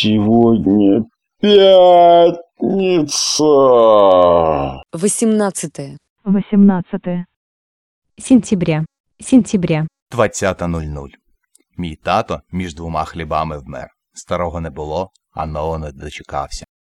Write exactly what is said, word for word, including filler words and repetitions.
Сегодня пятница. Восемнадцатое. Восемнадцатое. Сентября. Сентября. двадцята нуль нуль. Мій тато між двома хлібами вмер. Старого не було, а нового не дочекався.